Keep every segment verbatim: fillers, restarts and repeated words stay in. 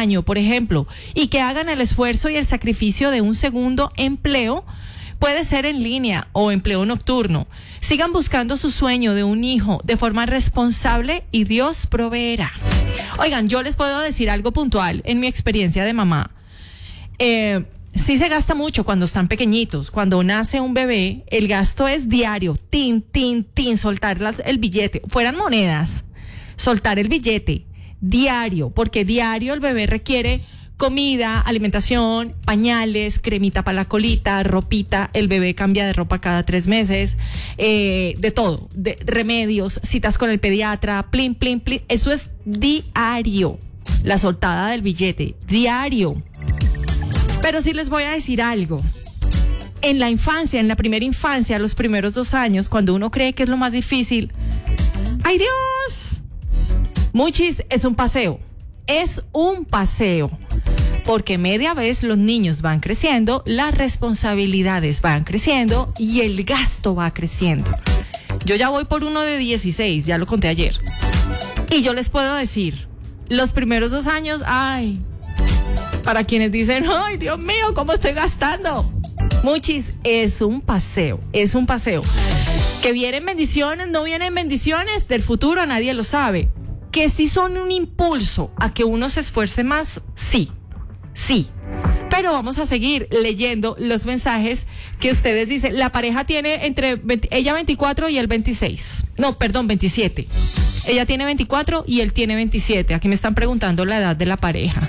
año, por ejemplo, y que hagan el esfuerzo y el sacrificio de un segundo empleo. Puede ser en línea o empleo nocturno. Sigan buscando su sueño de un hijo de forma responsable y Dios proveerá. Oigan, yo les puedo decir algo puntual en mi experiencia de mamá. Eh, sí se gasta mucho cuando están pequeñitos. Cuando nace un bebé, el gasto es diario. Tin, tin, tin, soltar las, el billete. Fueran monedas, soltar el billete diario, porque diario el bebé requiere comida, alimentación, pañales, cremita para la colita, ropita, el bebé cambia de ropa cada tres meses, eh, de todo, de remedios, citas con el pediatra, plin, plin, plin, eso es diario, la soltada del billete, diario. Pero sí les voy a decir algo, en la infancia, en la primera infancia, los primeros dos años, cuando uno cree que es lo más difícil, ¡ay Dios! Muchis, es un paseo, es un paseo. Porque media vez los niños van creciendo, las responsabilidades van creciendo y el gasto va creciendo. Yo ya voy por uno de dieciséis, ya lo conté ayer. Y yo les puedo decir, los primeros dos años, ay, para quienes dicen, ay, Dios mío, ¿cómo estoy gastando? Muchis, es un paseo, es un paseo. Que vienen bendiciones, no vienen bendiciones, del futuro nadie lo sabe. Que sí son un impulso a que uno se esfuerce más, sí. Sí, pero vamos a seguir leyendo los mensajes que ustedes dicen. La pareja tiene entre veinte, ella veinticuatro y él veintiséis. No, perdón, veintisiete. Ella tiene veinticuatro y él tiene veintisiete. Aquí me están preguntando la edad de la pareja.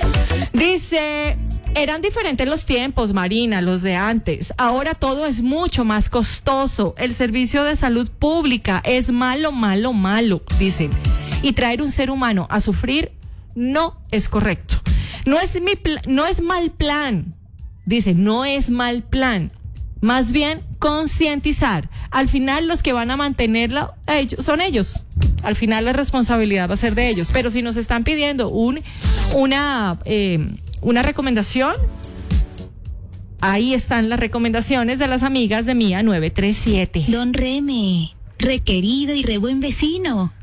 Dice, eran diferentes los tiempos, Marina, los de antes. Ahora todo es mucho más costoso. El servicio de salud pública es malo, malo, malo, dicen. Y traer un ser humano a sufrir no es correcto. No es mi pl- no es mal plan, dice, no es mal plan, más bien concientizar. Al final los que van a mantenerla ellos, son ellos, al final la responsabilidad va a ser de ellos, pero si nos están pidiendo un, una, eh, una recomendación, ahí están las recomendaciones de las amigas de Mía nueve tres siete. Don Reme, requerido y re buen vecino.